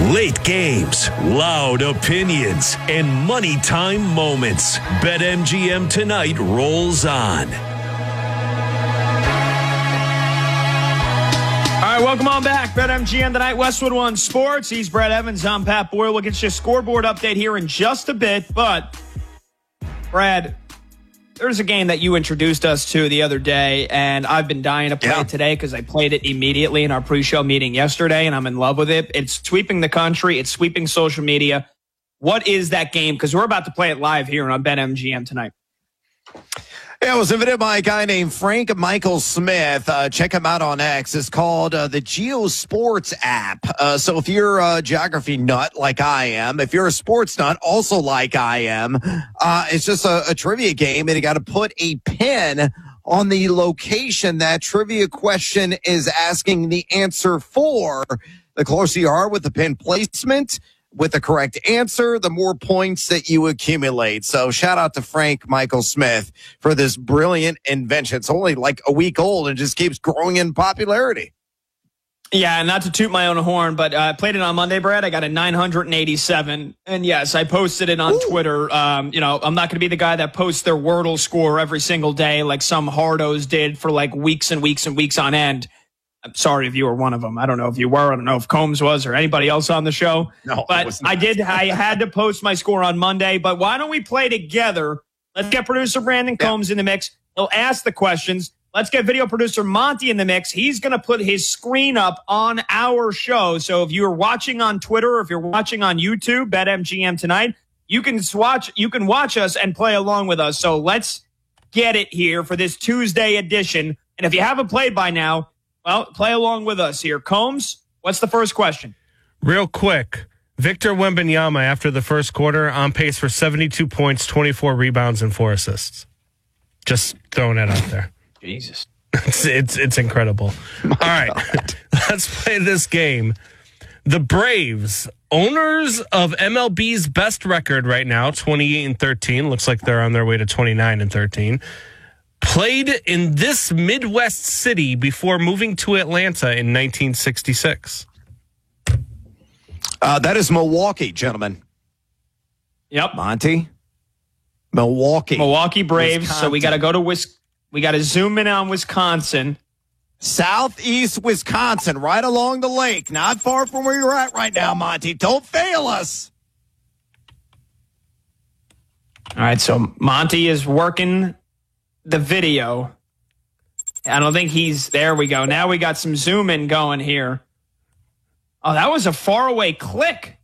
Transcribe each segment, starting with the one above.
Late games, loud opinions, and money time moments. BetMGM tonight rolls on. All right, welcome on back. BetMGM tonight, Westwood One Sports. He's Brad Evans. I'm Pat Boyle. We'll get you a scoreboard update here in just a bit. But, Brad, there's a game that you introduced us to the other day, and I've been dying to play it today because I played it immediately in our pre-show meeting yesterday, and I'm in love with it. It's sweeping the country. It's sweeping social media. What is that game? Because we're about to play it live here on BetMGM tonight. Yeah, it was invented by a guy named Frank Michael Smith. Check him out on X. It's called the GeoSports app. So if you're a geography nut like I am, if you're a sports nut also like I am, it's just a trivia game, and you got to put a pin on the location that trivia question is asking the answer for. The closer you are with the pin placement, with the correct answer, the more points that you accumulate. So shout out to Frank Michael Smith for this brilliant invention. It's only like a week old and just keeps growing in popularity. Yeah, not to toot my own horn, but I played it on Monday, Brad. I got a 987. And yes, I posted it on Twitter. I'm not going to be the guy that posts their Wordle score every single day like some hardos did for like weeks and weeks and weeks on end. I'm sorry if you were one of them. I don't know if you were. I don't know if Combs was or anybody else on the show. No, but I had to post my score on Monday. But why don't we play together? Let's get producer Brandon Combs in the mix. He'll ask the questions. Let's get video producer Monty in the mix. He's going to put his screen up on our show. So if you're watching on Twitter or if you're watching on YouTube, BetMGM tonight, you can watch us and play along with us. So let's get it here for this Tuesday edition. And if you haven't played by now, well, play along with us here. Combs, what's the first question? Real quick, Victor Wembanyama, after the first quarter, on pace for 72 points, 24 rebounds, and 4 assists. Just throwing that out there. Jesus. It's incredible. All right, let's play this game. The Braves, owners of MLB's best record right now, 28-13. Looks like they're on their way to 29-13. Played in this Midwest city before moving to Atlanta in 1966. That is Milwaukee, gentlemen. Yep. Monty? Milwaukee Braves. Wisconsin. So we got to go to we got to zoom in on Wisconsin. Southeast Wisconsin, right along the lake. Not far from where you're at right now, Monty. Don't fail us. All right, so Monty is working the video. I don't think he's there. We go. Now we got some zoom in going here. Oh, that was a faraway click.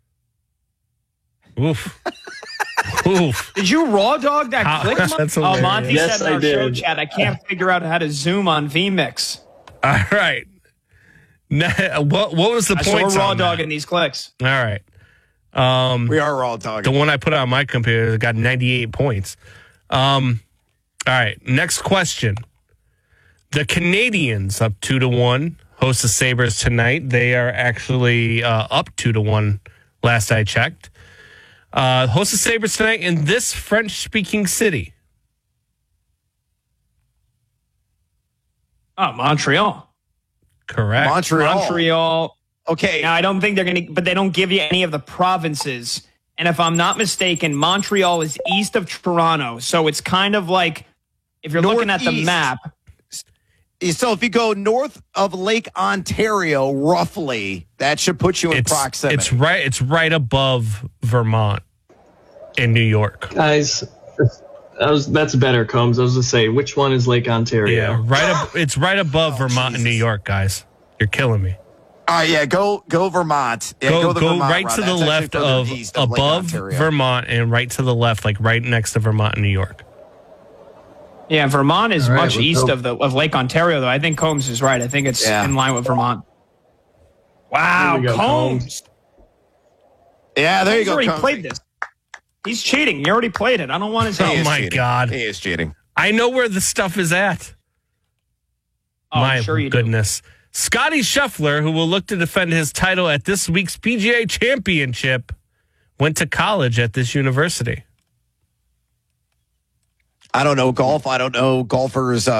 Oof. Oof. Did you raw dog that click? That's oh, Monty Yes, said in our I show did. chat, I can't figure out how to zoom on vMix. All right. Now, what was the I point? saw raw dog in these clicks. All right. We are all talking. The one I put on my computer got 98 points. All right. Next question. The Canadians up 2-1 host the Sabres tonight. They are actually up 2-1 last I checked. Host the Sabres tonight in this French-speaking city. Oh, Montreal. Correct. Montreal. Okay. Now, I don't think they're going to, but they don't give you any of the provinces. And if I'm not mistaken, Montreal is east of Toronto. So it's kind of like, if you're looking at the Northeast. map. So if you go north of Lake Ontario, roughly, that should put you in proximity. It's right above Vermont in New York. Guys, that's better, Combs. I was going to say, which one is Lake Ontario? Yeah, it's right above Vermont and New York, guys. You're killing me. All right, yeah, go Vermont. Yeah, Go the Vermont right route. to the That's actually left further of east Lake above Ontario. Vermont and right to the left, like right next to Vermont and New York. Yeah, Vermont is All right, much let's east go. of Lake Ontario, though. I think Combs is right. I think it's in line with Vermont. Wow, Here we go, Combs. Yeah, there you He's go. already Combs. played this. He's cheating. He already played it. I don't want his He help. is my cheating. God. He is cheating. I know where the stuff is at. Oh, My I'm sure you do. goodness. Scotty Scheffler, who will look to defend his title at this week's PGA Championship, went to college at this university. I don't know golf. I don't know golfers'